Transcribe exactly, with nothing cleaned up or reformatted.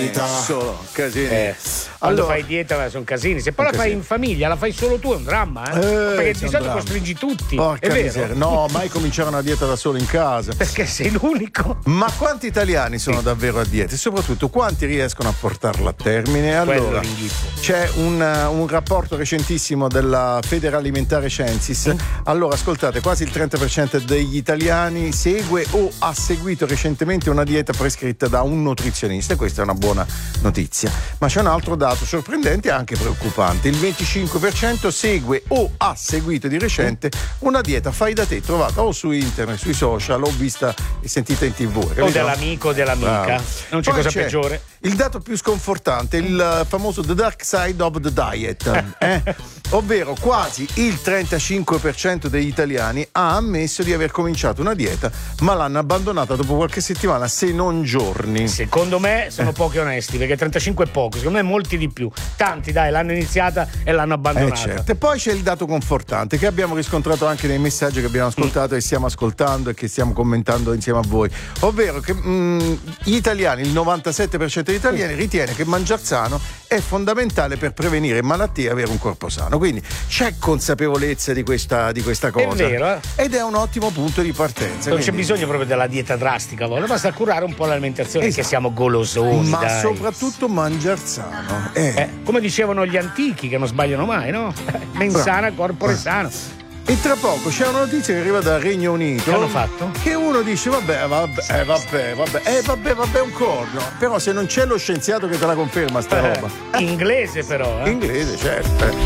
vita. Solo casini. Eh, quando Allora- fai dieta sono casini. Se poi la fai casini. in famiglia, la fai solo tu, è un dramma, eh? Eh, Perché c'è di un solito dramma. costringi tutti. Porca è vero? miseria. No, mai cominciare una dieta da solo in casa. Perché sei l'unico. Ma quanti italiani sono davvero a dieta? E soprattutto quanti riescono a portarla a termine? Quello Allora, è l'inghippo. c'è un, uh, un rapporto recentissimo della Federalimentare Censis. Mm. Allora, ascoltate, quasi il trenta per cento degli italiani segue o ha seguito recentemente una dieta prescritta da un nutrizionista, e questa è una buona notizia. Ma c'è un altro dato sorprendente e anche preoccupante. Il venticinque per cento segue o ha seguito di recente una dieta fai da te trovata o su internet, sui social, o vista e sentita in tv. O capito? dell'amico o dell'amica. Bravo. Non c'è Poi cosa peggiore. Il dato più sconfortante, il uh, famoso The Dark Side of the Diet, eh? Ovvero quasi il trentacinque per cento degli italiani ha ammesso di aver cominciato una dieta, ma l'hanno abbandonata dopo qualche settimana, se non giorni. Secondo me sono Eh. pochi onesti, perché trentacinque è poco, secondo me molti di più. Tanti, dai, l'hanno iniziata e l'hanno Eh abbandonata. certo. E poi c'è il dato confortante che abbiamo riscontrato anche nei messaggi che abbiamo ascoltato e stiamo ascoltando e che stiamo commentando insieme a voi, ovvero che mh, gli italiani, il novantasette per cento degli italiani ritiene che mangiar sano è fondamentale per prevenire malattie e avere un corpo sano. Quindi c'è consapevolezza di questa, di questa cosa. È vero, eh? Ed è un ottimo punto di partenza. Non c'è quindi- bisogno proprio della dieta drastica, allora basta curare un po' l'alimentazione, Esatto. che siamo golososi. ma dai. soprattutto mangiar sano. Eh. Eh, come dicevano gli antichi, che non sbagliano mai, no? Mens sana, corpore sano. E tra poco c'è una notizia che arriva dal Regno Unito. Che hanno fatto? Che uno dice vabbè, vabbè, eh, vabbè, vabbè, eh, vabbè, vabbè, un corno. Però se non c'è lo scienziato che te la conferma sta roba. Inglese però, eh. Inglese, certo. eh.